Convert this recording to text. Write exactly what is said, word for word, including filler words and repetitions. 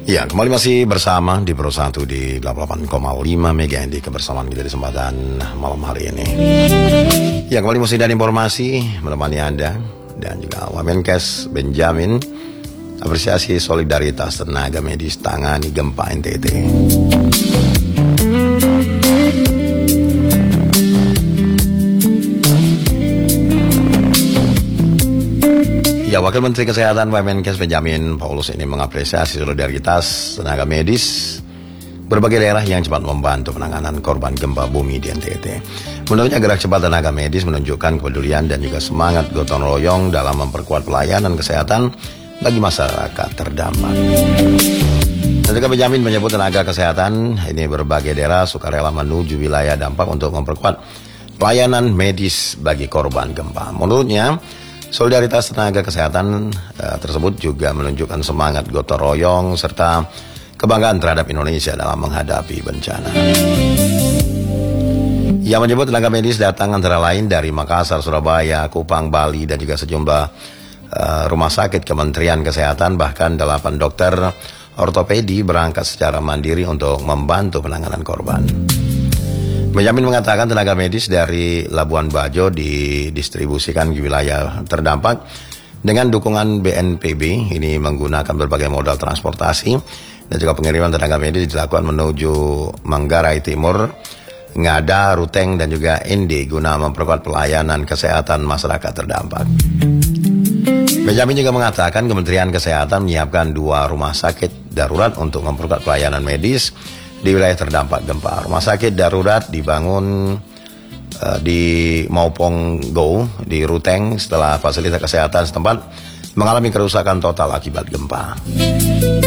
Ya, kembali masih bersama di Pro satu di delapan puluh delapan koma lima Mega di kebersamaan kita di kesempatan malam hari ini. Ya, kembali masih dan informasi menemani Anda dan juga Wamenkes Benjamin apresiasi solidaritas tenaga medis tangani gempa N T T. Ya, Wakil Menteri Kesehatan Wamenkes Benjamin Paulus ini mengapresiasi solidaritas tenaga medis berbagai daerah yang cepat membantu penanganan korban gempa bumi di N T T. Menurutnya, gerak cepat tenaga medis menunjukkan kepedulian dan juga semangat gotong royong dalam memperkuat pelayanan kesehatan bagi masyarakat terdampak. Dan juga Benjamin menyebut tenaga kesehatan ini berbagai daerah sukarela menuju wilayah dampak untuk memperkuat pelayanan medis bagi korban gempa. Menurutnya, solidaritas tenaga kesehatan uh, tersebut juga menunjukkan semangat gotong royong serta kebanggaan terhadap Indonesia dalam menghadapi bencana. Ia menyebut tenaga medis datang antara lain dari Makassar, Surabaya, Kupang, Bali, dan juga sejumlah uh, rumah sakit Kementerian Kesehatan. Bahkan delapan dokter ortopedi berangkat secara mandiri untuk membantu penanganan korban. Benjamin mengatakan tenaga medis dari Labuan Bajo didistribusikan ke wilayah terdampak dengan dukungan B N P B. Ini menggunakan berbagai modal transportasi dan juga pengiriman tenaga medis dilakukan menuju Manggarai Timur, Ngada, Ruteng, dan juga Ende guna memperkuat pelayanan kesehatan masyarakat terdampak. Benjamin juga mengatakan Kementerian Kesehatan menyiapkan dua rumah sakit darurat untuk memperkuat pelayanan medis di wilayah terdampak gempa. Rumah sakit darurat dibangun uh, di Mauponggo di Ruteng setelah fasilitas kesehatan setempat mengalami kerusakan total akibat gempa.